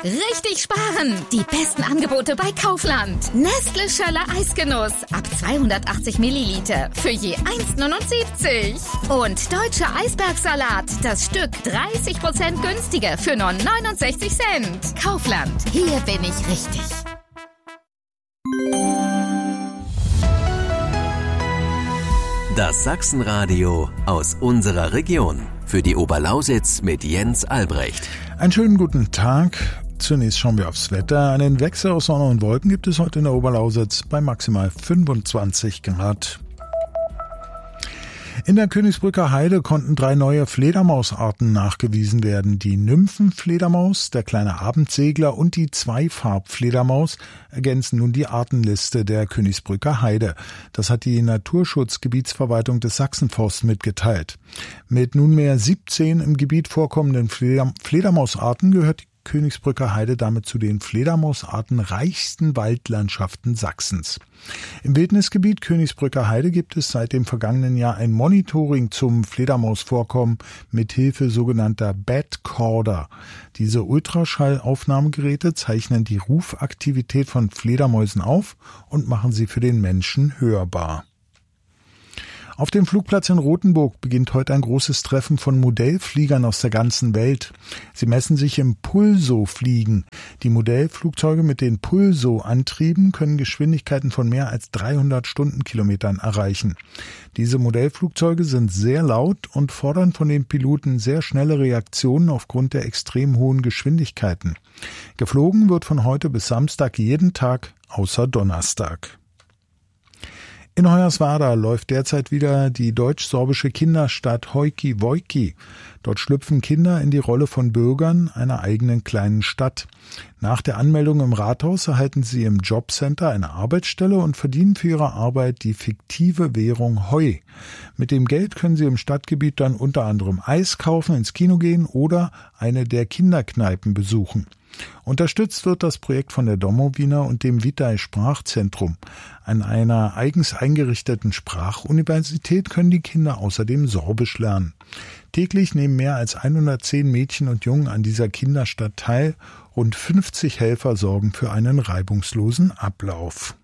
Richtig sparen! Die besten Angebote bei Kaufland. Nestle Schöller Eisgenuss ab 280 Milliliter für je 1,79. Und Deutscher Eisbergsalat, das Stück 30% günstiger für nur 69 Cent. Kaufland, hier bin ich richtig. Das Sachsenradio aus unserer Region. Für die Oberlausitz mit Jens Albrecht. Einen schönen guten Tag. Zunächst schauen wir aufs Wetter. Einen Wechsel aus Sonne und Wolken gibt es heute in der Oberlausitz bei maximal 25 Grad. In der Königsbrücker Heide konnten 3 neue Fledermausarten nachgewiesen werden. Die Nymphenfledermaus, der kleine Abendsegler und die Zweifarbfledermaus ergänzen nun die Artenliste der Königsbrücker Heide. Das hat die Naturschutzgebietsverwaltung des Sachsenforsts mitgeteilt. Mit nunmehr 17 im Gebiet vorkommenden Fledermausarten gehört die Königsbrücker Heide damit zu den fledermausartenreichsten Waldlandschaften Sachsens. Im Wildnisgebiet Königsbrücker Heide gibt es seit dem vergangenen Jahr ein Monitoring zum Fledermausvorkommen mit Hilfe sogenannter Batcorder. Diese Ultraschallaufnahmegeräte zeichnen die Rufaktivität von Fledermäusen auf und machen sie für den Menschen hörbar. Auf dem Flugplatz in Rothenburg beginnt heute ein großes Treffen von Modellfliegern aus der ganzen Welt. Sie messen sich im Pulso-Fliegen. Die Modellflugzeuge mit den Pulso-Antrieben können Geschwindigkeiten von mehr als 300 Stundenkilometern erreichen. Diese Modellflugzeuge sind sehr laut und fordern von den Piloten sehr schnelle Reaktionen aufgrund der extrem hohen Geschwindigkeiten. Geflogen wird von heute bis Samstag jeden Tag außer Donnerstag. In Hoyerswerda läuft derzeit wieder die deutsch-sorbische Kinderstadt Hojki Wojki. Dort schlüpfen Kinder in die Rolle von Bürgern einer eigenen kleinen Stadt. Nach der Anmeldung im Rathaus erhalten sie im Jobcenter eine Arbeitsstelle und verdienen für ihre Arbeit die fiktive Währung Heu. Mit dem Geld können sie im Stadtgebiet dann unter anderem Eis kaufen, ins Kino gehen oder eine der Kinderkneipen besuchen. Unterstützt wird das Projekt von der Domowina und dem Vitai Sprachzentrum. An einer eigens eingerichteten Sprachuniversität können die Kinder außerdem Sorbisch lernen. Täglich nehmen mehr als 110 Mädchen und Jungen an dieser Kinderstadt teil. Rund 50 Helfer sorgen für einen reibungslosen Ablauf.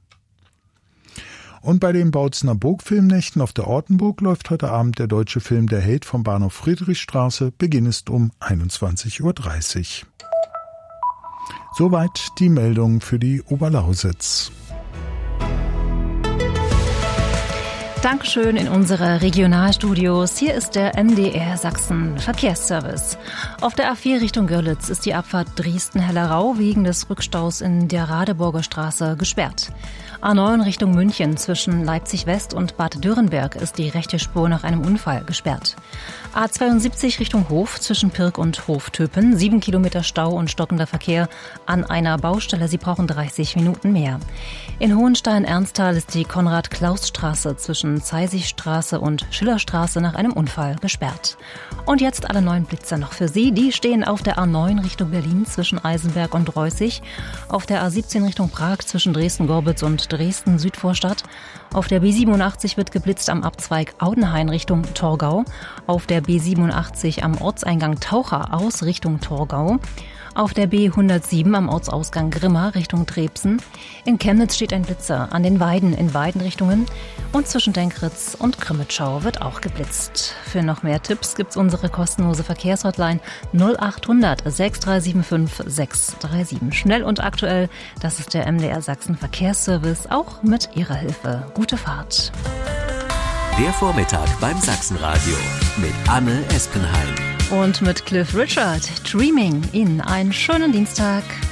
Und bei den Bautzener Burgfilmnächten auf der Ortenburg läuft heute Abend der deutsche Film Der Held vom Bahnhof Friedrichstraße. Beginn ist um 21:30 Uhr. Soweit die Meldung für die Oberlausitz. Dankeschön in unsere Regionalstudios. Hier ist der MDR Sachsen Verkehrsservice. Auf der A4 Richtung Görlitz ist die Abfahrt Dresden-Hellerau wegen des Rückstaus in der Radeburger Straße gesperrt. A9 Richtung München zwischen Leipzig West und Bad Dürrenberg ist die rechte Spur nach einem Unfall gesperrt. A72 Richtung Hof zwischen Pirk und Hoftöpen, 7 Kilometer Stau und stockender Verkehr an einer Baustelle. Sie brauchen 30 Minuten mehr. In Hohenstein-Ernsthal ist die Konrad-Klaus-Straße zwischen Zeisigstraße und Schillerstraße nach einem Unfall gesperrt. Und jetzt alle neuen Blitzer noch für Sie. Die stehen auf der A9 Richtung Berlin zwischen Eisenberg und Reußig, auf der A17 Richtung Prag zwischen Dresden-Gorbitz und Dresden-Südvorstadt. Auf der B87 wird geblitzt am Abzweig Audenhain Richtung Torgau. Auf der B87 am Ortseingang Taucher aus Richtung Torgau. Auf der B107 am Ortsausgang Grimma Richtung Trebsen. In Chemnitz steht ein Blitzer an den Weiden in beiden Richtungen. Und zwischen Denkritz und Krimitschau wird auch geblitzt. Für noch mehr Tipps gibt's unsere kostenlose Verkehrshotline 0800 6375 637. Schnell und aktuell, das ist der MDR Sachsen Verkehrsservice, auch mit Ihrer Hilfe. Gute Fahrt. Der Vormittag beim Sachsenradio mit Anne Espenheim. Und mit Cliff Richard, Dreaming in einen schönen Dienstag.